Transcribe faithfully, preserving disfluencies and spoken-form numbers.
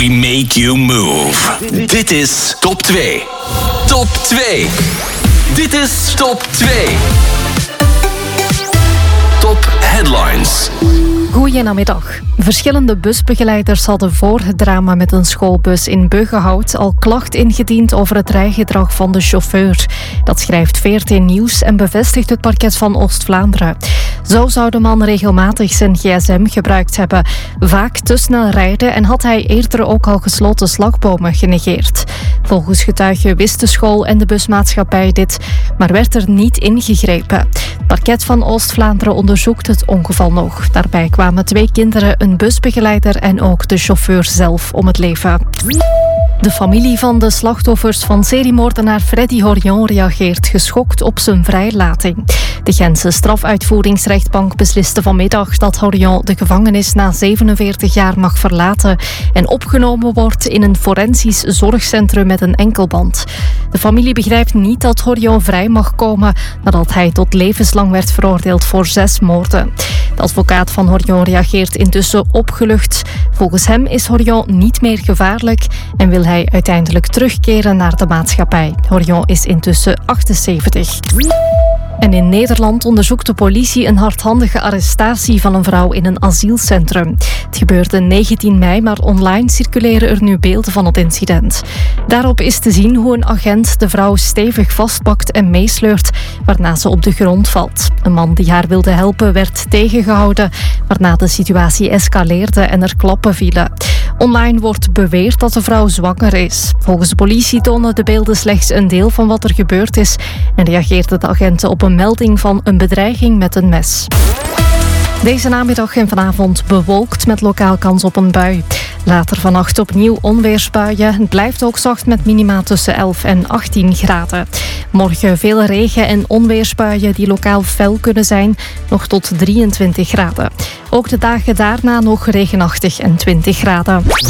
We make you move. Dit is Top twee. Top twee. Dit is Top twee. Top Headlines. Goedenamiddag. Verschillende busbegeleiders hadden voor het drama met een schoolbus in Buggenhout al klacht ingediend over het rijgedrag van de chauffeur. Dat schrijft V R T Nieuws en bevestigt het parket van Oost-Vlaanderen. Zo zou de man regelmatig zijn gsm gebruikt hebben, vaak te snel rijden en had hij eerder ook al gesloten slagbomen genegeerd. Volgens getuigen wist de school en de busmaatschappij dit, maar werd er niet ingegrepen. Het parket van Oost-Vlaanderen onderzoekt het ongeval nog. Daarbij kwamen twee kinderen, een busbegeleider en ook de chauffeur zelf om het leven. De familie van de slachtoffers van seriemoordenaar Freddy Horion reageert geschokt op zijn vrijlating. De Gentse strafuitvoeringsrechtbank besliste vanmiddag dat Horion de gevangenis na zevenenveertig jaar mag verlaten en opgenomen wordt in een forensisch zorgcentrum met een enkelband. De familie begrijpt niet dat Horion vrij mag komen nadat hij tot levenslang werd veroordeeld voor zes moorden. De advocaat van Horion reageert intussen opgelucht. Volgens hem is Horion niet meer gevaarlijk en wil hij uiteindelijk terugkeren naar de maatschappij. Horion is intussen achtenzeventig. En in Nederland onderzoekt de politie een hardhandige arrestatie van een vrouw in een asielcentrum. Het gebeurde negentien mei, maar online circuleren er nu beelden van het incident. Daarop is te zien hoe een agent de vrouw stevig vastpakt en meesleurt, waarna ze op de grond valt. Een man die haar wilde helpen werd tegengehouden, waarna de situatie escaleerde en er klappen vielen. Online wordt beweerd dat de vrouw zwanger is. Volgens de politie tonen de beelden slechts een deel van wat er gebeurd is en reageerden de agenten op een melding van een bedreiging met een mes. Deze namiddag en vanavond bewolkt met lokaal kans op een bui. Later vannacht opnieuw onweersbuien. Het blijft ook zacht met minima tussen elf en achttien graden. Morgen veel regen en onweersbuien die lokaal fel kunnen zijn, nog tot drieëntwintig graden. Ook de dagen daarna nog regenachtig en twintig graden.